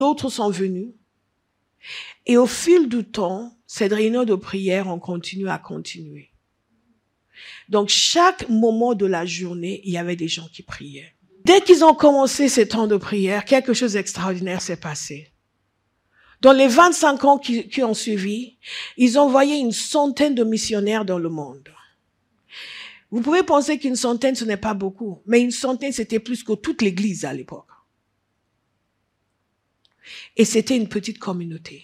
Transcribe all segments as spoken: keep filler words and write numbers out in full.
D'autres sont venus. Et au fil du temps, cette réunion de prière, on continue à continuer. Donc, chaque moment de la journée, il y avait des gens qui priaient. Dès qu'ils ont commencé ces temps de prière, quelque chose d'extraordinaire s'est passé. Dans les vingt-cinq ans qui, qui ont suivi, ils ont envoyé une centaine de missionnaires dans le monde. Vous pouvez penser qu'une centaine, ce n'est pas beaucoup, mais une centaine, c'était plus que toute l'église à l'époque. Et c'était une petite communauté.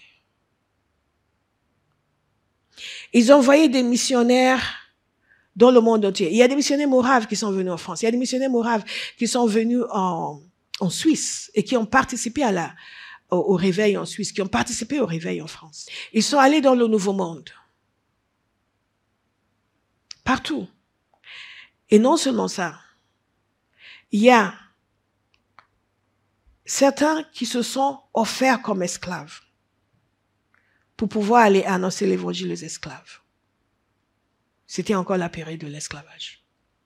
Ils ont envoyé des missionnaires dans le monde entier. Il y a des missionnaires moraves qui sont venus en France. Il y a des missionnaires moraves qui sont venus en, en Suisse et qui ont participé à la, au, au réveil en Suisse, qui ont participé au réveil en France. Ils sont allés dans le Nouveau Monde. Partout. Et non seulement ça. Il y a certains qui se sont offerts comme esclaves pour pouvoir aller annoncer l'évangile aux esclaves. C'était encore la période de l'esclavage.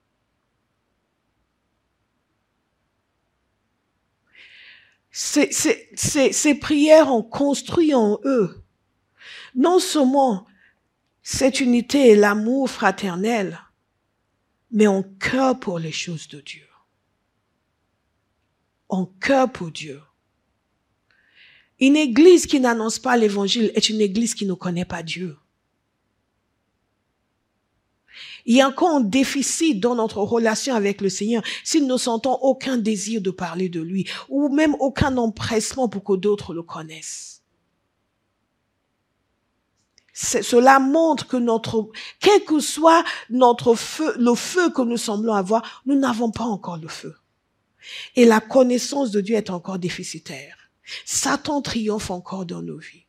Ces, ces, ces, ces prières ont construit en eux non seulement cette unité et l'amour fraternel, mais en cœur pour les choses de Dieu. En cœur pour Dieu. Une église qui n'annonce pas l'évangile est une église qui ne connaît pas Dieu. Il y a encore un déficit dans notre relation avec le Seigneur si nous ne sentons aucun désir de parler de lui ou même aucun empressement pour que d'autres le connaissent. C'est, cela montre que notre, quel que soit notre feu, le feu que nous semblons avoir, nous n'avons pas encore le feu. Et la connaissance de Dieu est encore déficitaire. Satan triomphe encore dans nos vies.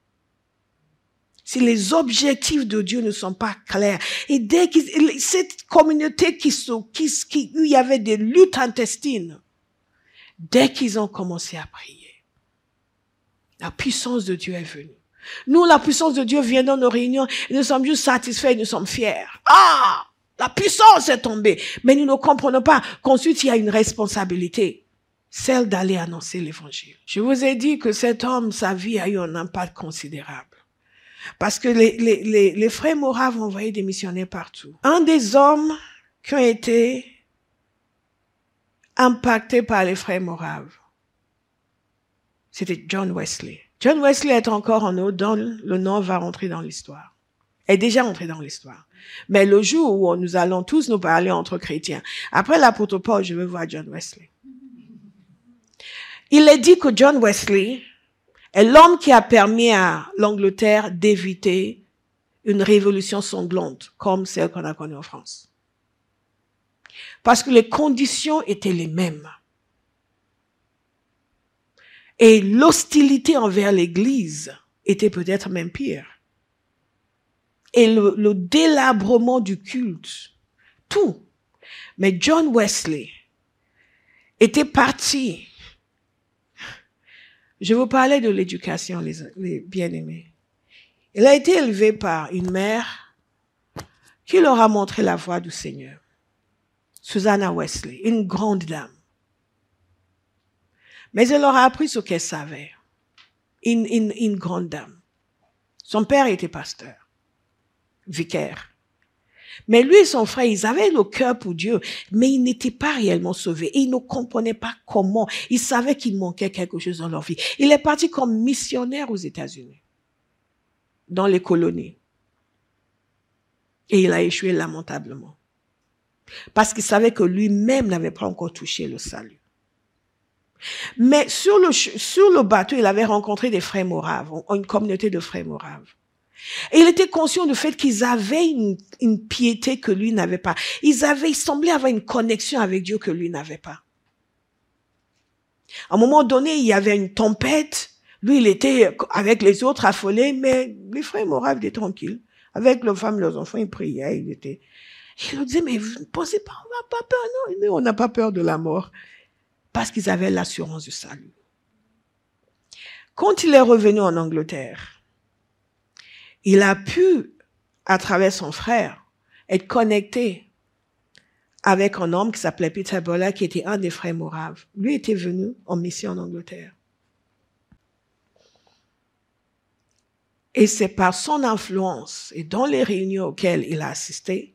Si les objectifs de Dieu ne sont pas clairs, et dès que cette communauté qui, qui, qui, où il y avait des luttes intestines, dès qu'ils ont commencé à prier, la puissance de Dieu est venue. Nous, la puissance de Dieu vient dans nos réunions, et nous sommes juste satisfaits, nous sommes fiers. Ah! La puissance est tombée. Mais nous ne comprenons pas qu'ensuite il y a une responsabilité, celle d'aller annoncer l'évangile. Je vous ai dit que cet homme, sa vie a eu un impact considérable. Parce que les, les, les, les frères moraves ont envoyé des missionnaires partout. Un des hommes qui ont été impactés par les frères moraves, c'était John Wesley. John Wesley est encore en haut, dans le nom va rentrer dans l'histoire. Est déjà entré dans l'histoire. Mais le jour où nous allons tous nous parler entre chrétiens, après l'apôtre Paul, je veux voir John Wesley. Il est dit que John Wesley est l'homme qui a permis à l'Angleterre d'éviter une révolution sanglante comme celle qu'on a connue en France. Parce que les conditions étaient les mêmes. Et l'hostilité envers l'Église était peut-être même pire. Et le, le délabrement du culte, tout. Mais John Wesley était parti. Je vous parlais de l'éducation, les, les bien-aimés. Il a été élevé par une mère qui leur a montré la voie du Seigneur. Susanna Wesley, une grande dame. Mais elle leur a appris ce qu'elle savait. Une, une, une grande dame. Son père était pasteur. Vicaire. Mais lui et son frère, ils avaient le cœur pour Dieu, mais ils n'étaient pas réellement sauvés. Et ils ne comprenaient pas comment. Ils savaient qu'il manquait quelque chose dans leur vie. Il est parti comme missionnaire aux États-Unis, dans les colonies. Et il a échoué lamentablement. Parce qu'il savait que lui-même n'avait pas encore touché le salut. Mais sur le, sur le bateau, il avait rencontré des frères moraves, une communauté de frères moraves. Et il était conscient du fait qu'ils avaient une, une piété que lui n'avait pas. Ils avaient, ils semblaient avoir une connexion avec Dieu que lui n'avait pas. À un moment donné, il y avait une tempête. Lui, il était avec les autres affolés, mais les frères moraves étaient tranquilles. Avec leurs femmes, leurs enfants, ils priaient, ils étaient... Et il leur disait, mais vous ne pensez pas, on n'a pas peur, non, mais on n'a pas peur de la mort. Parce qu'ils avaient l'assurance du salut. Quand il est revenu en Angleterre, il a pu, à travers son frère, être connecté avec un homme qui s'appelait Peter Boller, qui était un des frères moraves. Lui était venu en mission en Angleterre. Et c'est par son influence et dans les réunions auxquelles il a assisté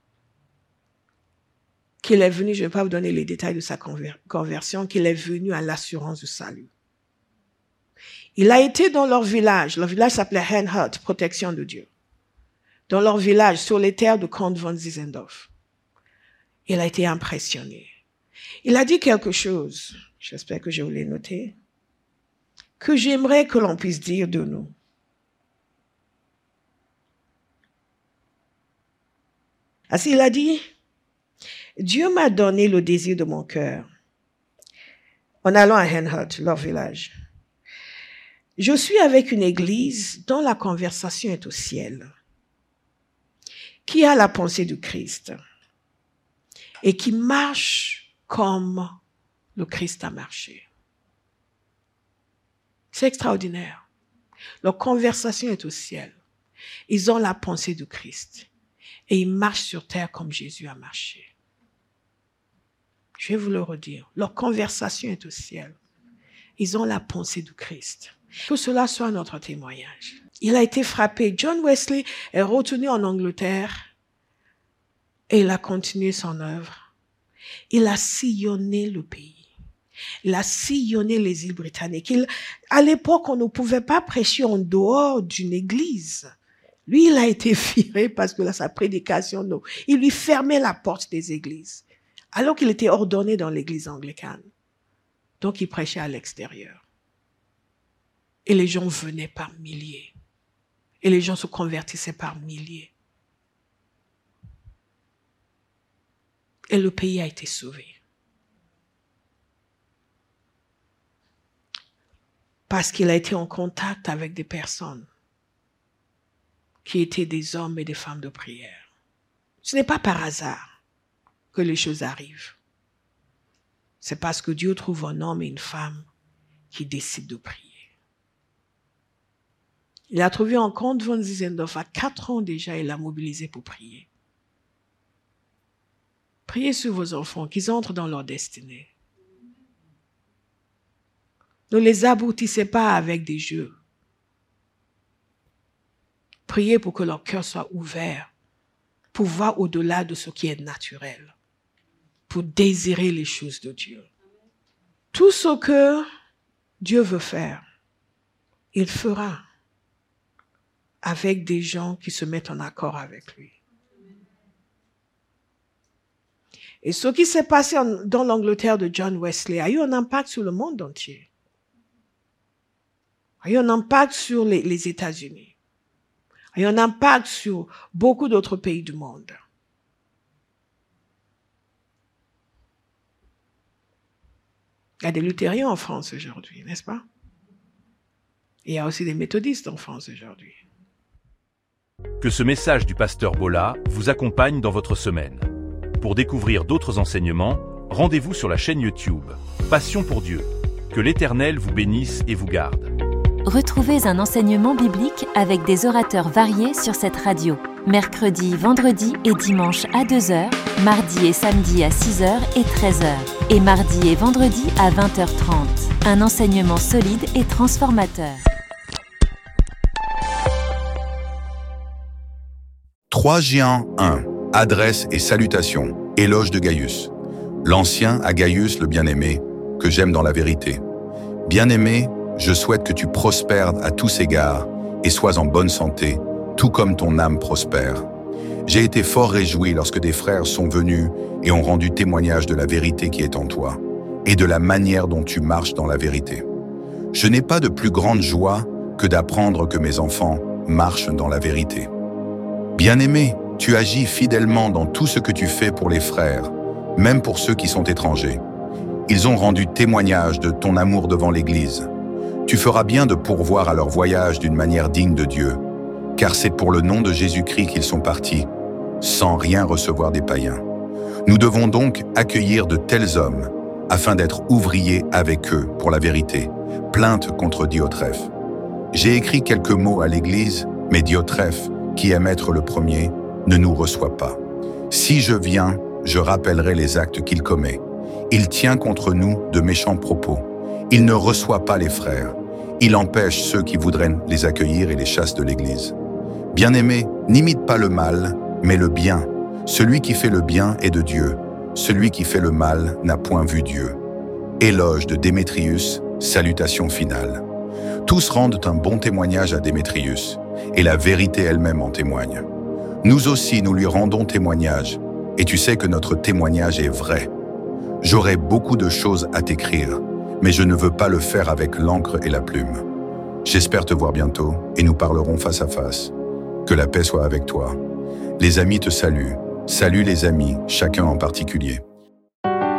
qu'il est venu, je ne vais pas vous donner les détails de sa conver- conversion, qu'il est venu à l'assurance du salut. Il a été dans leur village, leur village s'appelait Henhut, protection de Dieu. Dans leur village, sur les terres de Count von Zinzendorf. Il a été impressionné. Il a dit quelque chose, j'espère que je vous l'ai noté, que j'aimerais que l'on puisse dire de nous. Ainsi, il a dit, Dieu m'a donné le désir de mon cœur en allant à Henhut, leur village. Je suis avec une église dont la conversation est au ciel, qui a la pensée du Christ et qui marche comme le Christ a marché. C'est extraordinaire. Leur conversation est au ciel. Ils ont la pensée du Christ et ils marchent sur terre comme Jésus a marché. Je vais vous le redire. Leur conversation est au ciel. Ils ont la pensée du Christ. Que cela soit notre témoignage. Il a été frappé. John Wesley est retourné en Angleterre et il a continué son œuvre. Il a sillonné le pays. Il a sillonné les îles britanniques. Il, à l'époque, on ne pouvait pas prêcher en dehors d'une église. Lui, il a été viré parce que là, sa prédication, non. Il lui fermait la porte des églises. Alors qu'il était ordonné dans l'église anglicane. Donc, il prêchait à l'extérieur. Et les gens venaient par milliers. Et les gens se convertissaient par milliers. Et le pays a été sauvé. Parce qu'il a été en contact avec des personnes qui étaient des hommes et des femmes de prière. Ce n'est pas par hasard que les choses arrivent. C'est parce que Dieu trouve un homme et une femme qui décident de prier. Il a trouvé un Count von Zinzendorf à quatre ans déjà, il l'a mobilisé pour prier. Priez sur vos enfants, qu'ils entrent dans leur destinée. Ne les aboutissez pas avec des jeux. Priez pour que leur cœur soit ouvert, pour voir au-delà de ce qui est naturel, pour désirer les choses de Dieu. Tout ce que Dieu veut faire, il fera avec des gens qui se mettent en accord avec lui. Et ce qui s'est passé en, dans l'Angleterre de John Wesley a eu un impact sur le monde entier. A eu un impact sur les, les États-Unis. A eu un impact sur beaucoup d'autres pays du monde. Il y a des luthériens en France aujourd'hui, n'est-ce pas? Et il y a aussi des méthodistes en France aujourd'hui. Que ce message du pasteur Bolla vous accompagne dans votre semaine. Pour découvrir d'autres enseignements, rendez-vous sur la chaîne YouTube Passion pour Dieu. Que l'Éternel vous bénisse et vous garde. Retrouvez un enseignement biblique avec des orateurs variés sur cette radio. Mercredi, vendredi et dimanche à deux heures, mardi et samedi à six heures et treize heures. Et mardi et vendredi à vingt heures trente. Un enseignement solide et transformateur. trois Jean un. Adresse et salutations. Éloge de Gaius. L'ancien à Gaius le bien-aimé, que j'aime dans la vérité. Bien-aimé, je souhaite que tu prospères à tous égards et sois en bonne santé, tout comme ton âme prospère. J'ai été fort réjoui lorsque des frères sont venus et ont rendu témoignage de la vérité qui est en toi et de la manière dont tu marches dans la vérité. Je n'ai pas de plus grande joie que d'apprendre que mes enfants marchent dans la vérité. Bien-aimé, tu agis fidèlement dans tout ce que tu fais pour les frères, même pour ceux qui sont étrangers. Ils ont rendu témoignage de ton amour devant l'Église. Tu feras bien de pourvoir à leur voyage d'une manière digne de Dieu, car c'est pour le nom de Jésus-Christ qu'ils sont partis, sans rien recevoir des païens. Nous devons donc accueillir de tels hommes, afin d'être ouvriers avec eux pour la vérité. Plainte contre Diotrephe. J'ai écrit quelques mots à l'Église, mais Diotrephe, qui aime être le premier, ne nous reçoit pas. Si je viens, je rappellerai les actes qu'il commet. Il tient contre nous de méchants propos. Il ne reçoit pas les frères. Il empêche ceux qui voudraient les accueillir et les chasse de l'Église. Bien-aimé, n'imite pas le mal, mais le bien. Celui qui fait le bien est de Dieu. Celui qui fait le mal n'a point vu Dieu. Éloge de Démétrius, salutation finale. Tous rendent un bon témoignage à Démétrius, et la vérité elle-même en témoigne. Nous aussi, nous lui rendons témoignage, et tu sais que notre témoignage est vrai. J'aurais beaucoup de choses à t'écrire, mais je ne veux pas le faire avec l'encre et la plume. J'espère te voir bientôt, et nous parlerons face à face. Que la paix soit avec toi. Les amis te saluent. Salut les amis, chacun en particulier.